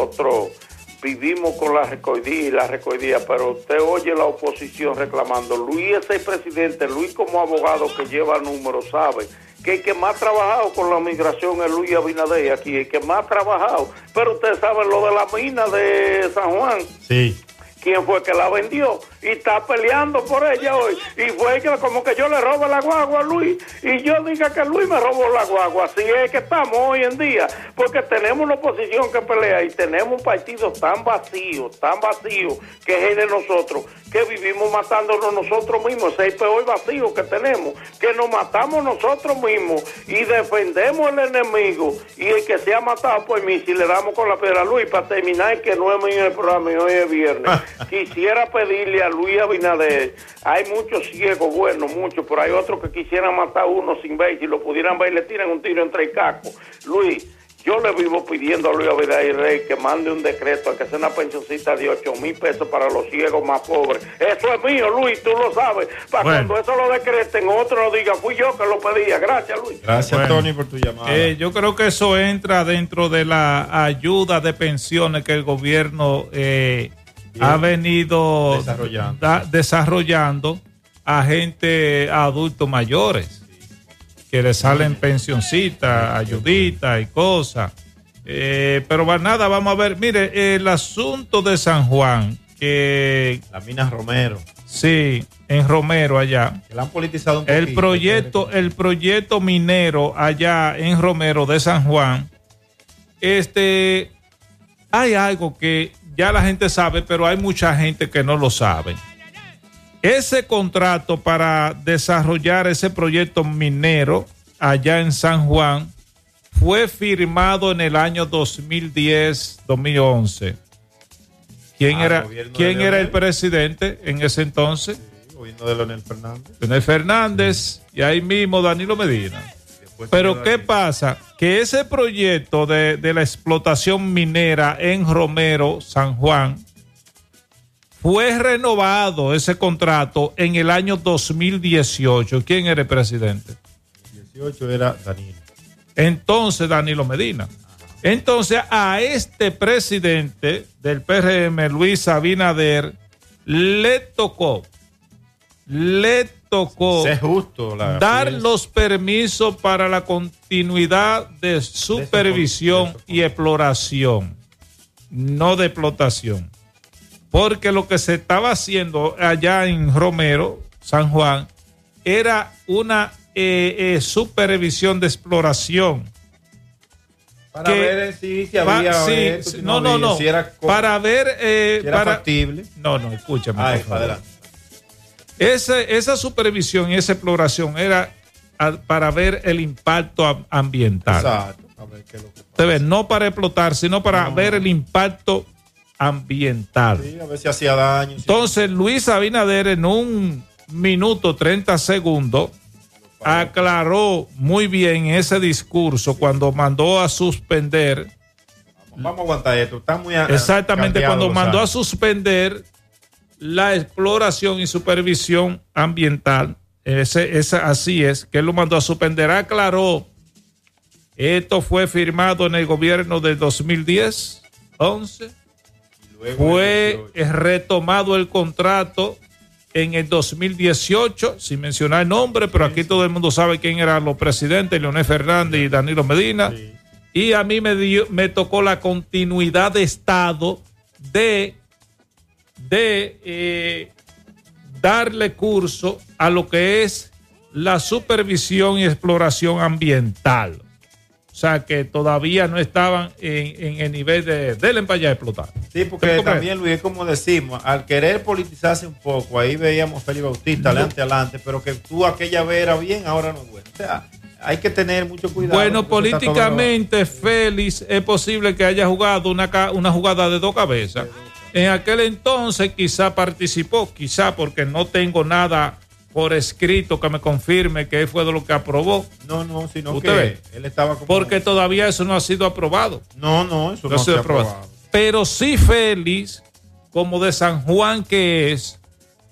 nosotros vivimos con la recoidía, pero usted oye la oposición reclamando. Luis es el presidente, Luis como abogado que lleva números, sabe que el que más ha trabajado con la migración es Luis Abinader aquí, el que más ha trabajado. Pero ustedes saben lo de la mina de San Juan. Sí. ¿Quién fue que la vendió? Y está peleando por ella hoy. Y fue que como que yo le robo la guagua a Luis. Y yo diga que Luis me robó la guagua. Así es que estamos hoy en día. Porque tenemos una oposición que pelea y tenemos un partido tan vacío, que es el de nosotros, que vivimos matándonos nosotros mismos. Ese es el peor vacío que tenemos. Que nos matamos nosotros mismos y defendemos al enemigo. Y el que se ha matado por mí, si le damos con la piedra a Luis, para terminar, que no es mío el programa y hoy es viernes. Quisiera pedirle a Luis Abinader, hay muchos ciegos, bueno, muchos, pero hay otros que quisieran matar a uno sin ver, si lo pudieran ver, le tiran un tiro entre el casco. Luis, yo le vivo pidiendo a Luis Abinader que mande un decreto a que sea una pensioncita de 8,000 pesos para los ciegos más pobres. Eso es mío, Luis, tú lo sabes. Para cuando eso lo decreten, otro lo diga, fui yo que lo pedía. Gracias, Luis. Gracias, Tony, por tu llamada. Yo creo que eso entra dentro de la ayuda de pensiones que el gobierno ha venido desarrollando a gente, a adultos mayores, que le salen pensioncitas, ayuditas y cosas. Pero nada, vamos a ver. Mire, el asunto de San Juan, que... La mina Romero. Sí, en Romero allá. Que la han politizado un poquito. El proyecto minero allá en Romero de San Juan, hay algo que ya la gente sabe, pero hay mucha gente que no lo sabe. Ese contrato para desarrollar ese proyecto minero allá en San Juan fue firmado en el año 2010-2011. ¿Quién era el presidente en ese entonces? Sí, el gobierno de Leonel Fernández. Leonel Fernández, y ahí mismo Danilo Medina. Pero ¿qué pasa? Que ese proyecto de la explotación minera en Romero, San Juan, fue renovado ese contrato en el año 2018. ¿Quién era el presidente? 2018 era Danilo. Entonces, Danilo Medina. Entonces, a este presidente del PRM, Luis Abinader, le tocó Sé justo, dar los permisos para la continuidad de supervisión y exploración, no de explotación. Porque lo que se estaba haciendo allá en Romero, San Juan, era una supervisión de exploración. Para ver si había si era para ver si era factible. No, escúchame. Adelante. Esa supervisión y esa exploración era para ver el impacto ambiental. Exacto. A ver qué es lo que pasa. No para explotar, sino para ver el impacto ambiental. Sí, a ver si hacía daño. Entonces, Luis Abinader en 1 minuto 30 segundos aclaró muy bien ese discurso cuando mandó a suspender. Vamos a aguantar esto. Está muy exactamente, cuando mandó a suspender la exploración y supervisión ambiental. Así es, que él lo mandó a suspender. Aclaró, esto fue firmado en el gobierno del 2010, 11. Fue retomado el contrato en el 2018, sin mencionar el nombre, pero aquí todo el mundo sabe quién eran los presidentes, Leonel Fernández y Danilo Medina. Sí. Y a mí me tocó la continuidad de Estado de darle curso a lo que es la supervisión y exploración ambiental. O sea, que todavía no estaban en el nivel de para allá explotar. Sí, porque también, Luis, como decimos, al querer politizarse un poco, ahí veíamos a Félix Bautista adelante, pero que tú aquella vez era bien, ahora no es bueno. O sea, hay que tener mucho cuidado. Bueno, políticamente, Félix, es posible que haya jugado una jugada de 2 cabezas. En aquel entonces quizá participó, quizá porque no tengo nada por escrito que me confirme que fue de lo que aprobó. No, sino que él estaba como... Porque todavía eso no ha sido aprobado. No, eso no ha sido aprobado. Pero sí Félix, como de San Juan que es,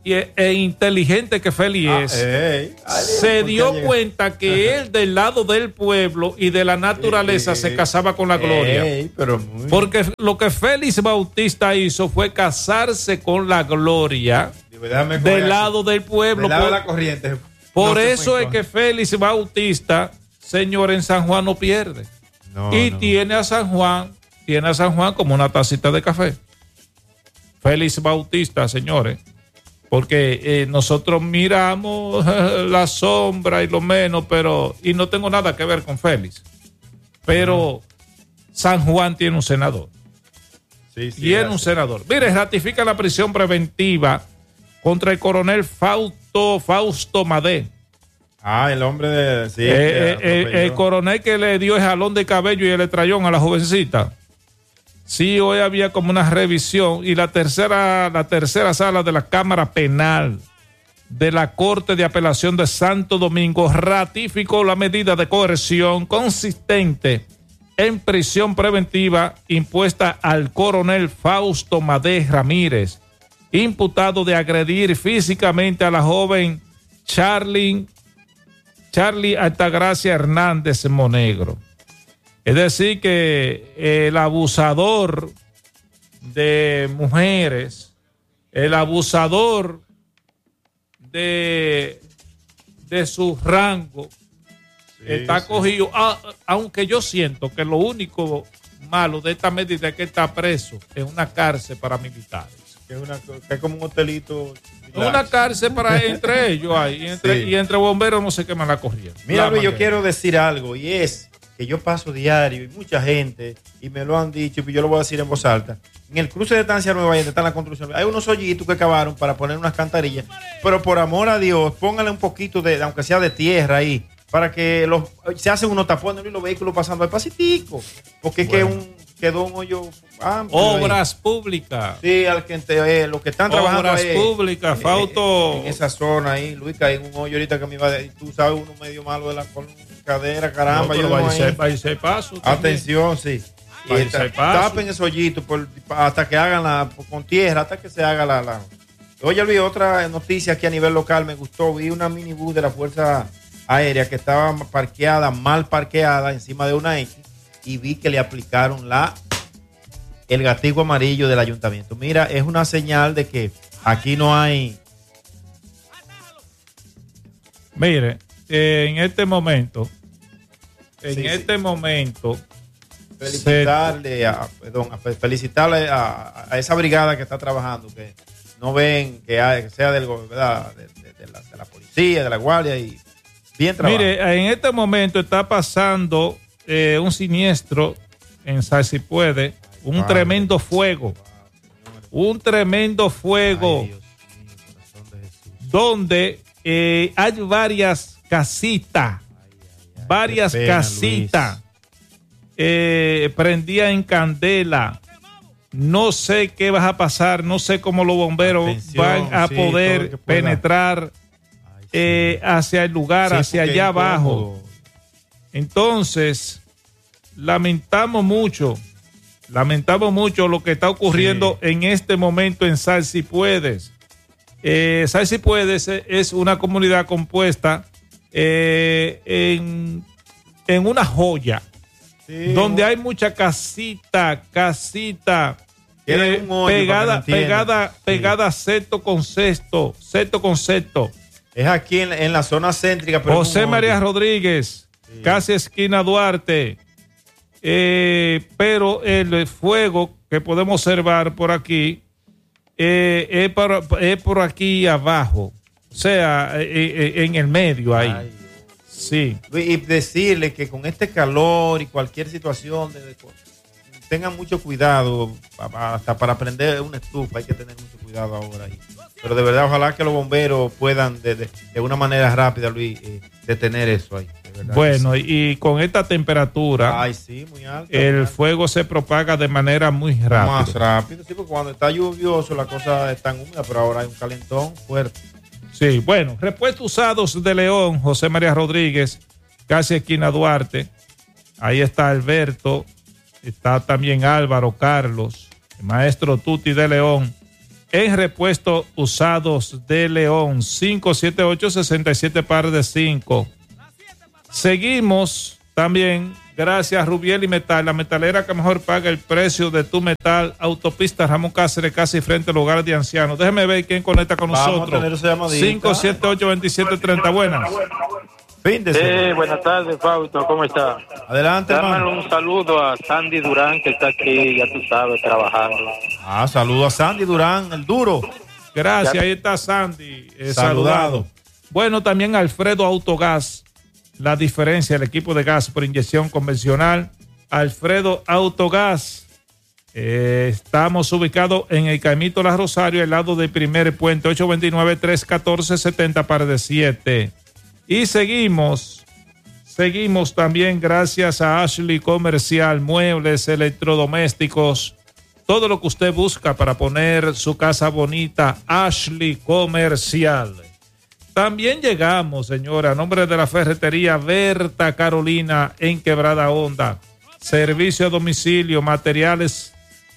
e inteligente que Félix se dio cuenta que él del lado del pueblo y de la naturaleza se casaba con la gloria. Porque lo que Félix Bautista hizo fue casarse con la gloria del lado del pueblo. Del lado de la corriente. Por eso es que Félix Bautista, señor, en San Juan no pierde. Tiene a San Juan como una tacita de café. Félix Bautista, señores. Porque nosotros miramos la sombra y lo menos, y no tengo nada que ver con Félix. Pero San Juan tiene un senador. Tiene un senador. Mire, ratifica la prisión preventiva contra el coronel Fausto Madé. El hombre de... Sí, el coronel que le dio el jalón de cabello y el estrellón a la jovencita. Sí, hoy había como una revisión y la tercera sala de la Cámara Penal de la Corte de Apelación de Santo Domingo ratificó la medida de coerción consistente en prisión preventiva impuesta al coronel Fausto Madé Ramírez, imputado de agredir físicamente a la joven Charlie Altagracia Hernández Monegro. Es decir, que el abusador de mujeres, el abusador de su rango, está cogido, aunque yo siento que lo único malo de esta medida es que está preso en una cárcel para militares. Que es como un hotelito. Una cárcel para entre ellos ahí, y entre bomberos no se queman la corriente. Mira, Luis, yo quiero decir algo, y es que yo paso diario y mucha gente, y me lo han dicho, y yo lo voy a decir en voz alta. En el cruce de Estancia Nueva, donde está la construcción, hay unos hoyitos que cavaron para poner unas cantarillas, pero por amor a Dios, póngale un poquito de, aunque sea de tierra ahí, para que se hacen unos tapones y los vehículos pasando al pasitico, porque es que quedó un hoyo amplio. Obras públicas. Sí, los que están trabajando obras públicas, Fausto. En esa zona ahí, Luis, caí en un hoyo ahorita que me iba tú sabes, uno medio malo de la cadera, caramba. Va y se paso. Atención, sí. Y tapen ese hoyito hasta que hagan con tierra, hasta que se haga la. Oye, Luis, otra noticia aquí a nivel local me gustó. Vi una minibús de la Fuerza Aérea que estaba mal parqueada encima de una X, y vi que le aplicaron el gatillo amarillo del ayuntamiento. Mira, es una señal de que aquí no hay. Mire, en este momento, felicitarle a esa brigada que está trabajando, que no ven que sea de la policía, de la guardia, y bien trabajado. Mire, en este momento está pasando un siniestro en Salsipuede, tremendo fuego. Un tremendo fuego. Ay, Dios mío, corazón de Jesús. Donde hay varias casitas. Prendía en candela. No sé qué va a pasar, no sé cómo los bomberos van a poder penetrar hacia el lugar, hacia allá abajo. Entonces, lamentamos mucho lo que está ocurriendo en este momento en Salsipuedes. Salsipuedes es una comunidad compuesta en una joya, donde hay mucha casita pegada sexto con sexto. Es aquí en la zona céntrica. Pero José María Rodríguez, casi esquina Duarte. Pero el fuego que podemos observar por aquí es por aquí abajo, o sea, en el medio ahí. Ay, sí. Y decirle que con este calor y cualquier situación tengan mucho cuidado, hasta para prender una estufa hay que tener mucho cuidado ahora ahí. Pero de verdad, ojalá que los bomberos puedan de una manera rápida, Luis, detener eso ahí. Bueno, y con esta temperatura, muy alta, el fuego se propaga de manera muy rápida. Más rápido, sí, porque cuando está lluvioso la cosa está húmeda, pero ahora hay un calentón fuerte. Sí, bueno, repuestos usados de León, José María Rodríguez, casi esquina Duarte. Ahí está Alberto, está también Álvaro, Carlos, el maestro Tuti de León. en repuestos usados de León, 578-67 par de 5. Seguimos también, gracias a Rubiel y Metal, la metalera que mejor paga el precio de tu metal, autopista Ramón Cáceres, casi frente al hogar de ancianos. Déjeme ver quién conecta con nosotros. 578-2730, buenas. Buenas tardes, Fausto, ¿cómo está? Adelante, hermano. Un saludo a Sandy Durán, que está aquí, ya tú sabes, trabajando. Saludo a Sandy Durán, el duro. Gracias, ahí está Sandy, saludado. Bueno, también Alfredo Autogás, la diferencia, el equipo de gas por inyección convencional, Alfredo Autogás. Estamos ubicados en el Caimito La Rosario, al lado del primer puente, 829-314-70 par de 7. Y seguimos también gracias a Ashley Comercial, muebles, electrodomésticos, todo lo que usted busca para poner su casa bonita, Ashley Comercial. También llegamos, señora, a nombre de la ferretería Berta Carolina en Quebrada Honda. Servicio a domicilio, materiales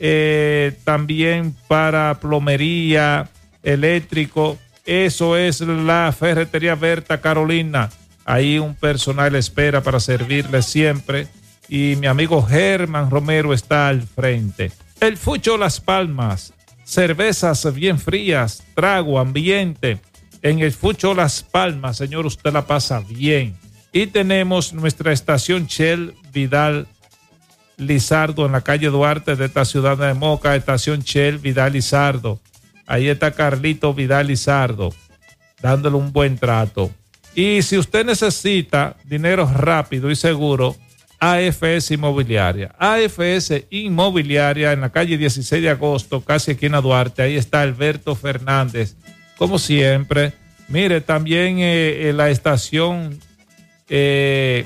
también para plomería, eléctrico. Eso es la ferretería Berta Carolina. Ahí un personal espera para servirle siempre. Y mi amigo Germán Romero está al frente. El Fucho Las Palmas. Cervezas bien frías, trago, ambiente. En el Fucho Las Palmas, señor, usted la pasa bien. Y tenemos nuestra estación Shell Vidal Lizardo en la calle Duarte de esta ciudad de Moca. Estación Shell Vidal Lizardo. Ahí está Carlito Vidal Lizardo, dándole un buen trato. Y si usted necesita dinero rápido y seguro, AFS Inmobiliaria. AFS Inmobiliaria en la calle 16 de agosto, casi esquina Duarte. Ahí está Alberto Fernández, como siempre. Mire, también la estación que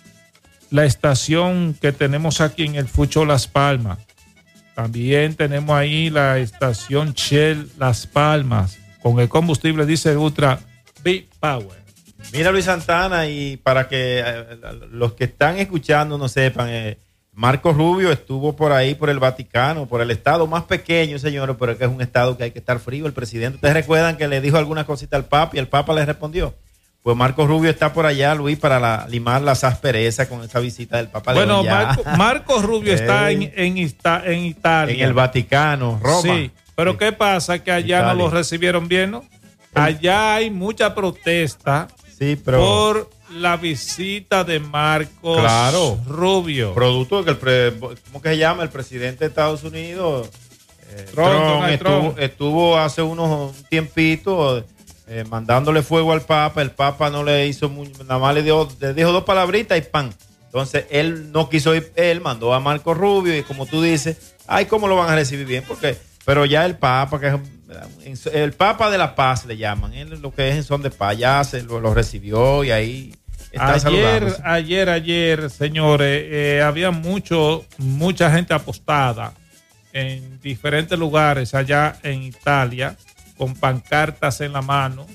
tenemos aquí en el Fucho Las Palmas. También tenemos ahí la estación Shell Las Palmas con el combustible diésel Ultra Big Power. Mira, Luis Santana, y para que los que están escuchando no sepan, Marco Rubio estuvo por ahí, por el Vaticano, por el estado más pequeño, señores, pero que es un estado que hay que estar frío. El presidente, ¿ustedes recuerdan que le dijo alguna cosita al Papa y el Papa le respondió? Pues Marco Rubio está por allá, Luis, para limar las asperezas con esa visita del Papa. Bueno, Marco Rubio está en Italia. En el Vaticano, Roma. Sí, pero ¿qué pasa? Que allá Italia no lo recibieron bien, ¿no? Allá hay mucha protesta por la visita de Marcos Rubio. Producto de que ¿cómo que se llama? El presidente de Estados Unidos, Trump estuvo hace un tiempito mandándole fuego al Papa. El Papa no le hizo nada más le dijo dos palabritas y pan. Entonces él no quiso ir, él mandó a Marco Rubio y como tú dices, ¿cómo lo van a recibir bien? Pero ya el Papa, que es el Papa de la Paz le llaman, él lo que es en son de paz, ya se lo recibió y ahí está saludando. Ayer, señores, había mucha gente apostada en diferentes lugares allá en Italia, con pancartas en la mano,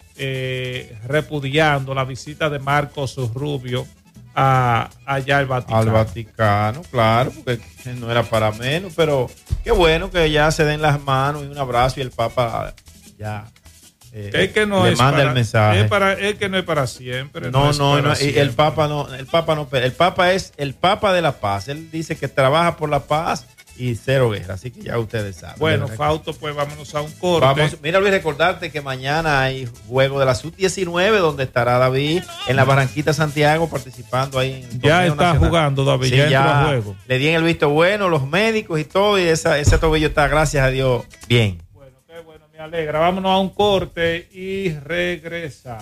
repudiando la visita de Marcos Rubio allá al Vaticano. Al Vaticano, claro, porque no era para menos, pero qué bueno que ya se den las manos y un abrazo y el Papa ya es que no le manda el mensaje. Es que no es para siempre. No, y el Papa es el Papa de la paz. Él dice que trabaja por la paz y cero guerra, así que ya ustedes saben. Bueno, Fausto, pues vámonos a un corte. Mira, Luis, recordarte que mañana hay juego de la Sub-19 donde estará David en la Barranquita Santiago participando ahí en el ya está nacional. Jugando David, sí, ya juego. Le di en el visto bueno, los médicos y todo, y ese tobillo está, gracias a Dios, bien. Bueno, qué bueno, me alegra. Vámonos a un corte y regresamos.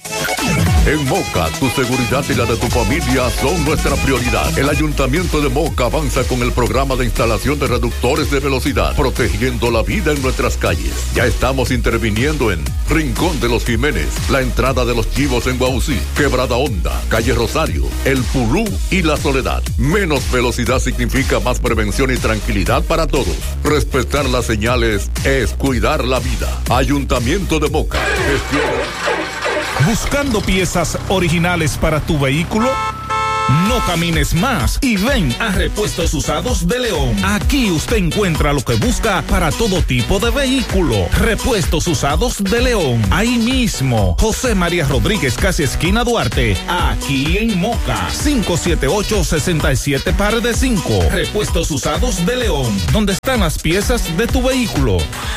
En Moca, tu seguridad y la de tu familia son nuestra prioridad. El Ayuntamiento de Moca avanza con el programa de instalación de reductores de velocidad, protegiendo la vida en nuestras calles. Ya estamos interviniendo en Rincón de los Jiménez, la entrada de los Chivos en Guausí, Quebrada Honda, Calle Rosario, El Pulú y La Soledad. Menos velocidad significa más prevención y tranquilidad para todos. Respetar las señales es cuidar la vida. Ayuntamiento de Moca. ¿Buscando piezas originales para tu vehículo? No camines más y ven a Repuestos Usados de León. Aquí usted encuentra lo que busca para todo tipo de vehículo. Repuestos Usados de León. Ahí mismo, José María Rodríguez, casi esquina Duarte. Aquí en Moca. 578-67 par de 5. Repuestos Usados de León. Donde están las piezas de tu vehículo.